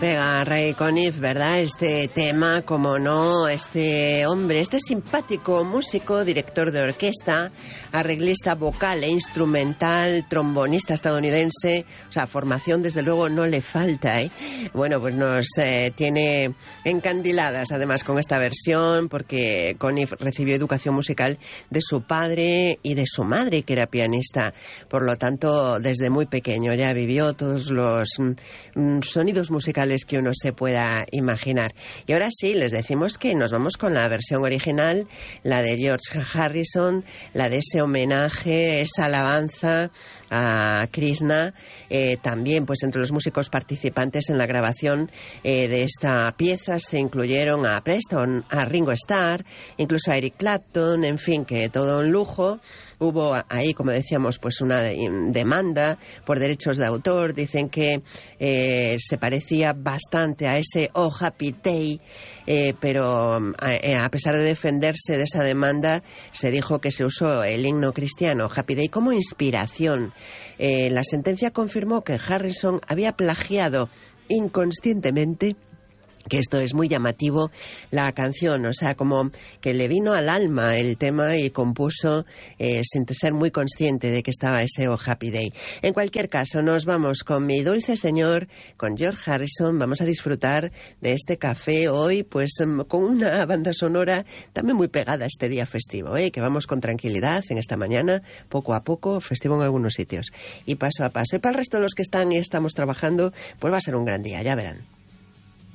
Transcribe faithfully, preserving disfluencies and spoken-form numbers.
Pega Ray Conniff, ¿verdad? Este tema, como no, este hombre, este simpático músico, director de orquesta, arreglista vocal e instrumental, trombonista estadounidense, o sea, formación desde luego no le falta, ¿eh? Bueno, pues nos eh, tiene encandiladas además con esta versión, porque Conniff recibió educación musical de su padre y de su madre, que era pianista. Por lo tanto, desde muy pequeño ya vivió todos los mm, sonidos musicales que uno se pueda imaginar. Y ahora sí, les decimos que nos vamos con la versión original, la de George Harrison, la de ese homenaje, esa alabanza a Krishna, eh, también pues entre los músicos participantes en la grabación eh, de esta pieza se incluyeron a Preston, a Ringo Starr, incluso a Eric Clapton, en fin, que todo un lujo. Hubo ahí, como decíamos, pues una demanda por derechos de autor. Dicen que eh, se parecía bastante a ese Oh Happy Day, eh, pero a, a pesar de defenderse de esa demanda, se dijo que se usó el himno cristiano Happy Day como inspiración. Eh, la sentencia confirmó que Harrison había plagiado inconscientemente, que esto es muy llamativo, la canción, o sea, como que le vino al alma el tema y compuso eh, sin ser muy consciente de que estaba ese Oh Happy Day. En cualquier caso, nos vamos con Mi Dulce Señor, con George Harrison. Vamos a disfrutar de este café hoy, pues con una banda sonora también muy pegada a este día festivo, ¿eh? Que vamos con tranquilidad en esta mañana, poco a poco, festivo en algunos sitios, y paso a paso. Y para el resto de los que están y estamos trabajando, pues va a ser un gran día, ya verán.